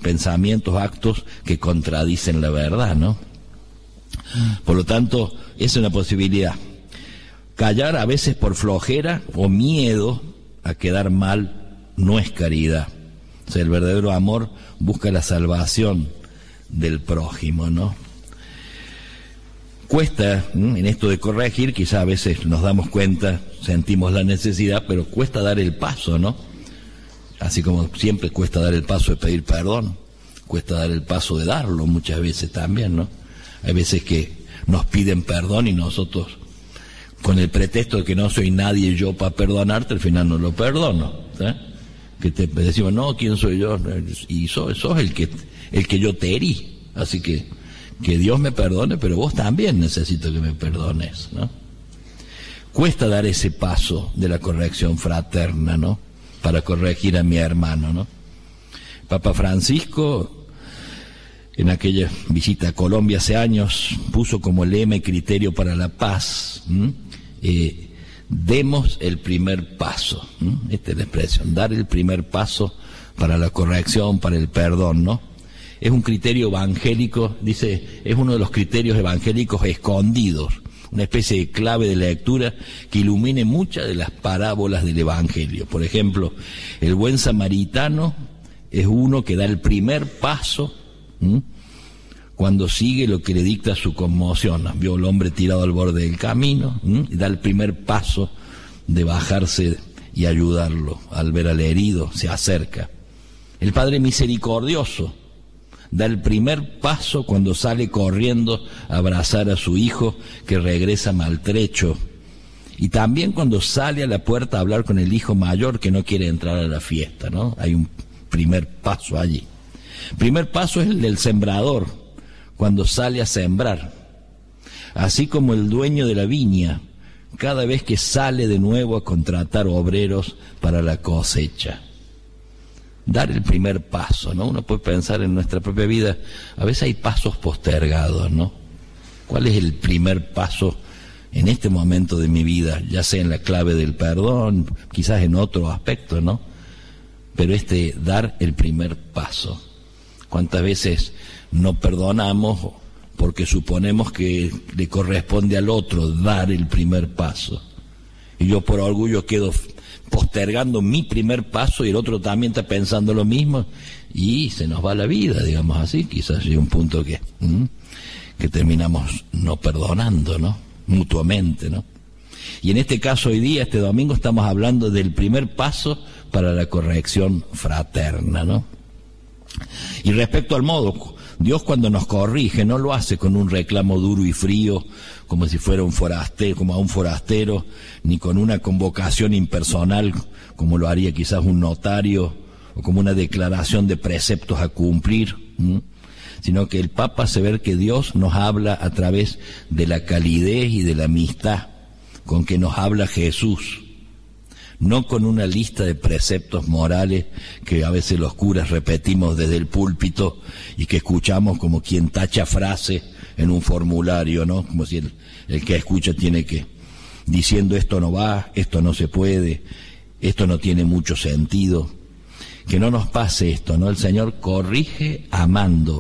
pensamientos, actos que contradicen la verdad, ¿no? Por lo tanto, esa es una posibilidad. Callar a veces por flojera o miedo a quedar mal no es caridad. O sea, el verdadero amor busca la salvación del prójimo, ¿no? Cuesta, en esto de corregir, quizá a veces nos damos cuenta, sentimos la necesidad, pero cuesta dar el paso, ¿no? Así como siempre cuesta dar el paso de pedir perdón, cuesta dar el paso de darlo muchas veces también, ¿no? Hay veces que nos piden perdón y nosotros, con el pretexto de que no soy nadie yo para perdonarte, al final no lo perdono, ¿eh? Que te decimos, no, ¿quién soy yo? Y sos el que yo te herí, así que Dios me perdone, pero vos también necesito que me perdones, ¿no? Cuesta dar ese paso de la corrección fraterna, ¿no? Para corregir a mi hermano, ¿no? Papa Francisco, en aquella visita a Colombia hace años, puso como lema y criterio para la paz, demos el primer paso, esta es la expresión, dar el primer paso para la corrección, para el perdón, ¿no? Es un criterio evangélico, dice, es uno de los criterios evangélicos escondidos, una especie de clave de lectura que ilumine muchas de las parábolas del Evangelio. Por ejemplo, el buen samaritano es uno que da el primer paso cuando sigue lo que le dicta su conmoción. Vio al hombre tirado al borde del camino y da el primer paso de bajarse y ayudarlo. Al ver al herido, se acerca. El Padre misericordioso da el primer paso cuando sale corriendo a abrazar a su hijo que regresa maltrecho, y también cuando sale a la puerta a hablar con el hijo mayor que no quiere entrar a la fiesta, ¿no? Hay un primer paso allí. Primer paso es el del sembrador, cuando sale a sembrar, así como el dueño de la viña cada vez que sale de nuevo a contratar obreros para la cosecha. Dar el primer paso, ¿no? Uno puede pensar en nuestra propia vida, a veces hay pasos postergados, ¿no? ¿Cuál es el primer paso en este momento de mi vida? Ya sea en la clave del perdón, quizás en otro aspecto, ¿no? Pero dar el primer paso. ¿Cuántas veces no perdonamos porque suponemos que le corresponde al otro dar el primer paso? Y yo por orgullo quedo postergando mi primer paso y el otro también está pensando lo mismo y se nos va la vida, digamos así. Quizás hay un punto que terminamos no perdonando, ¿no? Mutuamente, ¿no? Y en este caso hoy día, este domingo, estamos hablando del primer paso para la corrección fraterna, ¿no? Y respecto al modo, Dios cuando nos corrige no lo hace con un reclamo duro y frío, como si fuera un forastero, como a un forastero, ni con una convocación impersonal, como lo haría quizás un notario, o como una declaración de preceptos a cumplir, sino que el Papa hace ver que Dios nos habla a través de la calidez y de la amistad con que nos habla Jesús, no con una lista de preceptos morales que a veces los curas repetimos desde el púlpito y que escuchamos como quien tacha frase en un formulario, ¿no? Como si el que escucha tiene que, diciendo esto no va, esto no se puede, esto no tiene mucho sentido. Que no nos pase esto, ¿no? El Señor corrige amando,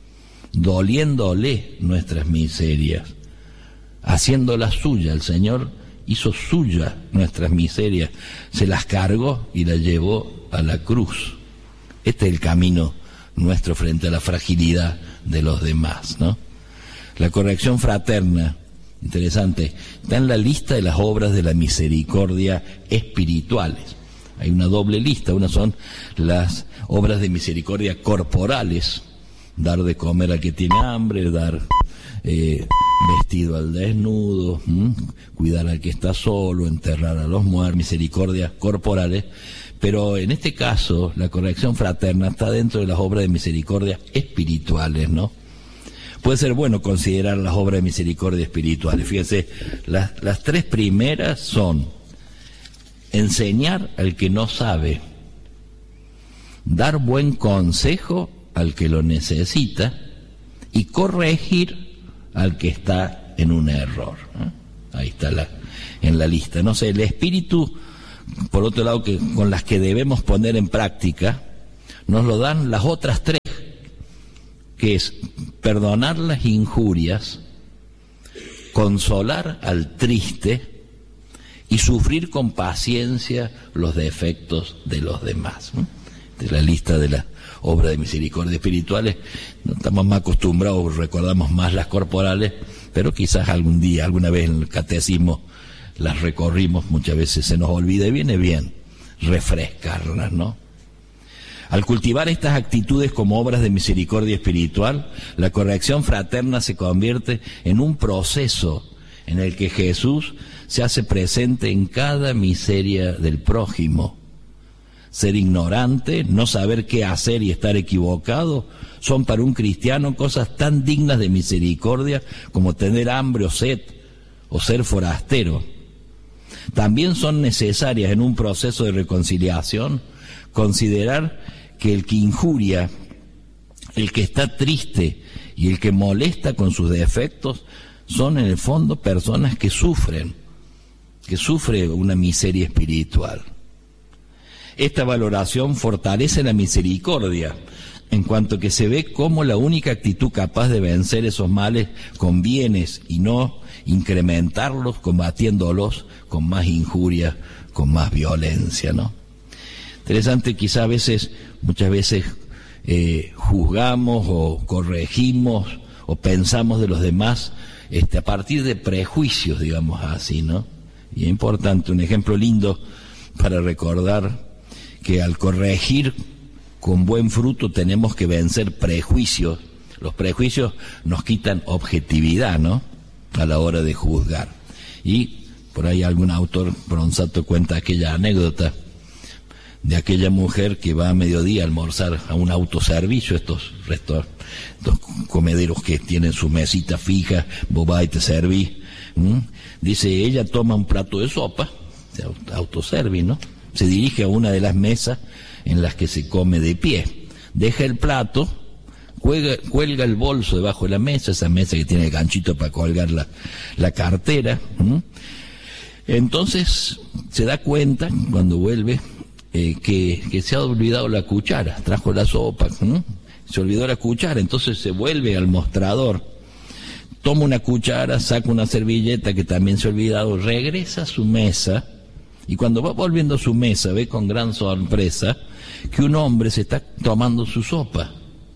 doliéndole nuestras miserias, haciéndolas suyas. El Señor hizo suya nuestras miserias, se las cargó y las llevó a la cruz. Este es el camino nuestro frente a la fragilidad de los demás, ¿no? La corrección fraterna, interesante, está en la lista de las obras de la misericordia espirituales. Hay una doble lista, una son las obras de misericordia corporales, dar de comer al que tiene hambre, dar vestido al desnudo, cuidar al que está solo, enterrar a los muertos, misericordias corporales. Pero en este caso, la corrección fraterna está dentro de las obras de misericordia espirituales, ¿no? Puede ser bueno considerar las obras de misericordia espirituales. Fíjense, las tres primeras son enseñar al que no sabe, dar buen consejo al que lo necesita y corregir al que está en un error, ¿eh? Ahí está en la lista. No sé, el espíritu, por otro lado, que con las que debemos poner en práctica, nos lo dan las otras tres que es perdonar las injurias, consolar al triste y sufrir con paciencia los defectos de los demás. De la lista de las obras de misericordia espirituales, no estamos más acostumbrados, recordamos más las corporales, pero quizás algún día, alguna vez en el catecismo las recorrimos, muchas veces se nos olvida y viene bien refrescarlas, ¿no? Al cultivar estas actitudes como obras de misericordia espiritual, la corrección fraterna se convierte en un proceso en el que Jesús se hace presente en cada miseria del prójimo. Ser ignorante, no saber qué hacer y estar equivocado, son para un cristiano cosas tan dignas de misericordia como tener hambre o sed o ser forastero. También son necesarias en un proceso de reconciliación considerar que el que injuria, el que está triste y el que molesta con sus defectos son en el fondo personas que sufren una miseria espiritual. Esta valoración fortalece la misericordia, en cuanto que se ve como la única actitud capaz de vencer esos males con bienes y no incrementarlos combatiéndolos con más injuria, con más violencia, ¿no? Interesante, quizá muchas veces juzgamos o corregimos o pensamos de los demás a partir de prejuicios, digamos así, ¿no? Y es importante, un ejemplo lindo para recordar que al corregir con buen fruto tenemos que vencer prejuicios. Los prejuicios nos quitan objetividad, ¿no?, a la hora de juzgar. Y por ahí algún autor Bronzato cuenta aquella anécdota de aquella mujer que va a mediodía a almorzar a un autoservicio, estos comederos que tienen su mesita fija, vos vas y te servís. Dice, ella toma un plato de sopa, autoservice, ¿no? Se dirige a una de las mesas en las que se come de pie, deja el plato, cuelga el bolso debajo de la mesa, esa mesa que tiene el ganchito para colgar la cartera. Entonces se da cuenta cuando vuelve que se ha olvidado la cuchara, trajo la sopa, se olvidó la cuchara, entonces se vuelve al mostrador, toma una cuchara, saca una servilleta que también se ha olvidado, regresa a su mesa, y cuando va volviendo a su mesa ve con gran sorpresa que un hombre se está tomando su sopa.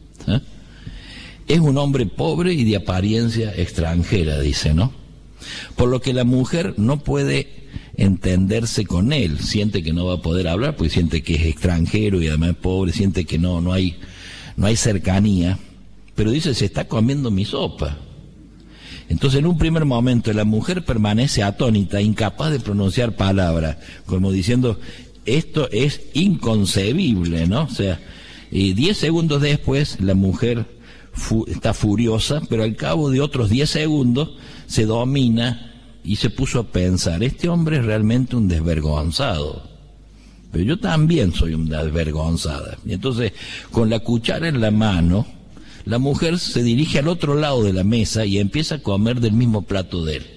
Es un hombre pobre y de apariencia extranjera, dice, ¿no? Por lo que la mujer no puede entenderse con él, siente que no va a poder hablar porque siente que es extranjero y además es pobre, siente que no hay cercanía, pero dice, se está comiendo mi sopa. Entonces en un primer momento la mujer permanece atónita, incapaz de pronunciar palabras, como diciendo, esto es inconcebible, ¿no? O sea, 10 segundos después la mujer está furiosa, pero al cabo de otros 10 segundos se domina y se puso a pensar, este hombre es realmente un desvergonzado, pero yo también soy una desvergonzada. Y entonces, con la cuchara en la mano, la mujer se dirige al otro lado de la mesa y empieza a comer del mismo plato de él.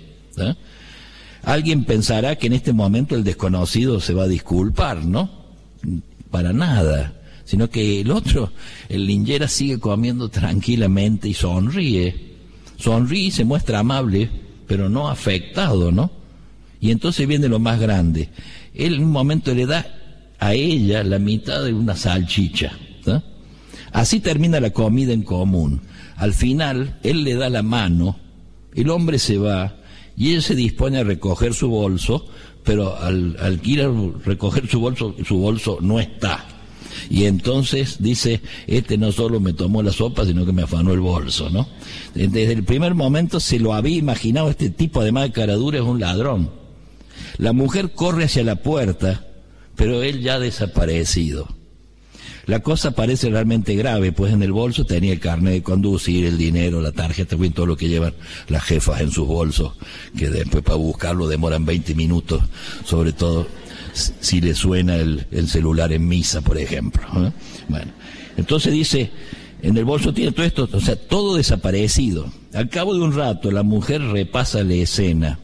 Alguien pensará que en este momento el desconocido se va a disculpar, ¿no? Para nada, sino que el linjera sigue comiendo tranquilamente y sonríe y se muestra amable, pero no afectado, ¿no? Y entonces viene lo más grande. Él en un momento le da a ella la mitad de una salchicha, ¿sí? Así termina la comida en común. Al final, él le da la mano, el hombre se va, y ella se dispone a recoger su bolso, pero al ir a recoger su bolso no está. Y entonces dice, no solo me tomó la sopa, sino que me afanó el bolso, ¿no? Desde el primer momento se lo había imaginado, este tipo además de caradura es un ladrón. La mujer corre hacia la puerta, pero él ya ha desaparecido. La cosa parece realmente grave, pues en el bolso tenía el carnet de conducir, el dinero, la tarjeta, todo lo que llevan las jefas en sus bolsos, que después para buscarlo demoran 20 minutos, sobre todo si le suena el celular en misa, por ejemplo. Bueno, entonces dice, en el bolso tiene todo esto, o sea, todo desaparecido. Al cabo de un rato la mujer repasa la escena,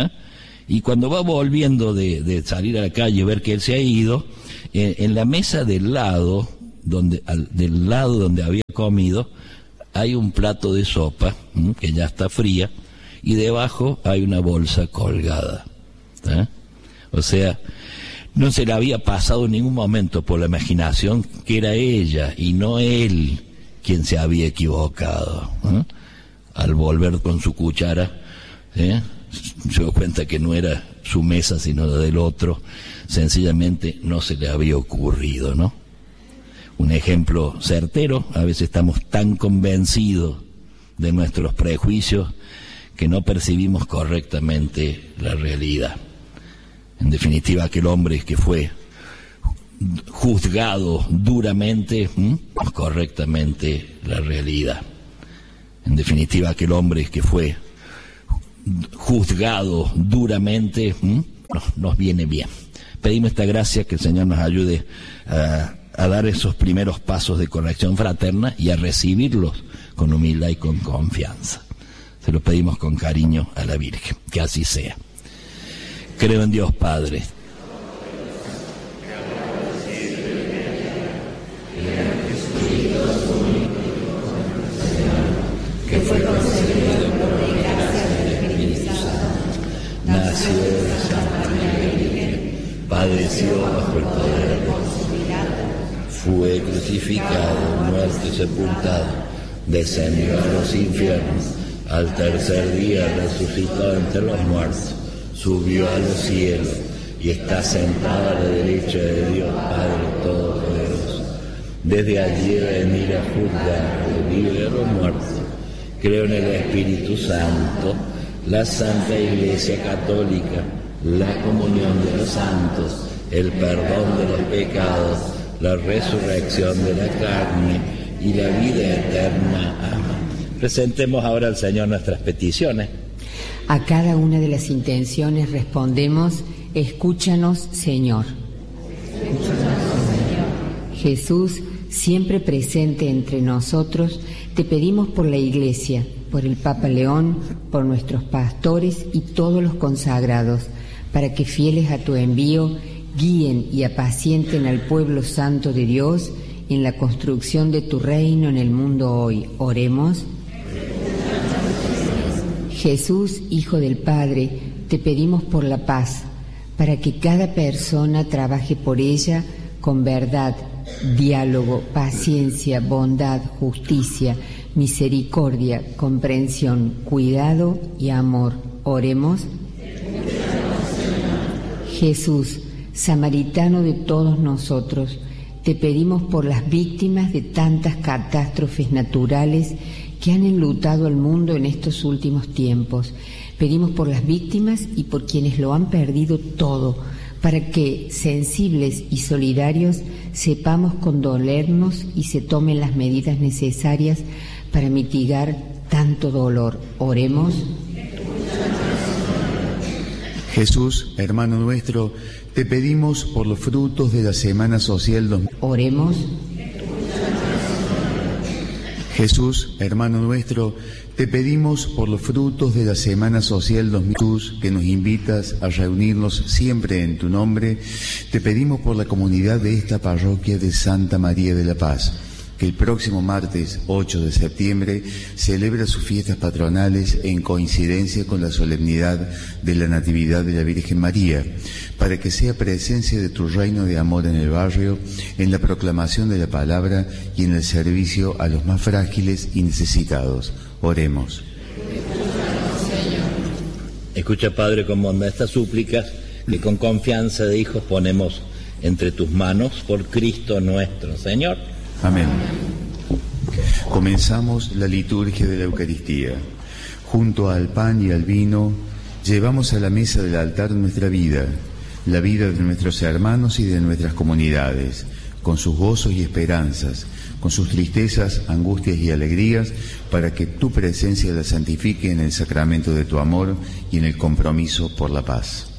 y cuando va volviendo de salir a la calle, ver que él se ha ido, en la mesa del lado donde había comido, hay un plato de sopa que ya está fría y debajo hay una bolsa colgada. O sea, no se le había pasado en ningún momento por la imaginación que era ella y no él quien se había equivocado. Al volver con su cuchara, se dio cuenta que no era su mesa sino la del otro. Sencillamente no se le había ocurrido, ¿no? Un ejemplo certero. A veces estamos tan convencidos de nuestros prejuicios que no percibimos correctamente la realidad. En definitiva, aquel hombre que fue juzgado duramente, correctamente la realidad. En definitiva, aquel hombre que fue juzgado duramente, nos viene bien. Pedimos esta gracia, que el Señor nos ayude a dar esos primeros pasos de corrección fraterna y a recibirlos con humildad y con confianza. Se lo pedimos con cariño a la Virgen, que así sea. Creo en Dios Padre, que fue concebido por gracia del Espíritu Santo, nació de Santa María Virgen, padeció bajo el poder de Poncio Pilato, fue crucificado, muerto y sepultado, descendió a los infiernos, al tercer día resucitó entre los muertos, subió a los cielos y está sentado a la derecha de Dios Padre Todopoderoso. Desde allí va a venir a juzgar a los vivos y a los muertos. Creo en el Espíritu Santo, la Santa Iglesia Católica, la comunión de los santos, el perdón de los pecados, la resurrección de la carne y la vida eterna. Amén. Presentemos ahora al Señor nuestras peticiones. A cada una de las intenciones respondemos: escúchanos, Señor. Jesús, siempre presente entre nosotros, te pedimos por la Iglesia, por el Papa León, por nuestros pastores y todos los consagrados, para que, fieles a tu envío, guíen y apacienten al pueblo santo de Dios en la construcción de tu reino en el mundo hoy. Oremos. Jesús, Hijo del Padre, te pedimos por la paz, para que cada persona trabaje por ella con verdad, diálogo, paciencia, bondad, justicia, misericordia, comprensión, cuidado y amor. Oremos. Jesús, samaritano de todos nosotros, te pedimos por las víctimas de tantas catástrofes naturales que han enlutado al mundo en estos últimos tiempos. Pedimos por las víctimas y por quienes lo han perdido todo, para que, sensibles y solidarios, sepamos condolernos y se tomen las medidas necesarias para mitigar tanto dolor. Oremos. Jesús, hermano nuestro, te pedimos por los frutos de la Semana Social 2000. Oremos. Jesús, hermano nuestro, te pedimos por los frutos de la Semana Social 2000, que nos invitas a reunirnos siempre en tu nombre. Te pedimos por la comunidad de esta parroquia de Santa María de la Paz, que el próximo martes 8 de septiembre celebra sus fiestas patronales en coincidencia con la solemnidad de la Natividad de la Virgen María, para que sea presencia de tu reino de amor en el barrio, en la proclamación de la palabra y en el servicio a los más frágiles y necesitados. Oremos. Escucha, Padre, con bondad estas súplicas que con confianza de hijos ponemos entre tus manos por Cristo nuestro Señor. Amén. Comenzamos la liturgia de la Eucaristía. Junto al pan y al vino, llevamos a la mesa del altar nuestra vida, la vida de nuestros hermanos y de nuestras comunidades, con sus gozos y esperanzas, con sus tristezas, angustias y alegrías, para que tu presencia la santifique en el sacramento de tu amor y en el compromiso por la paz.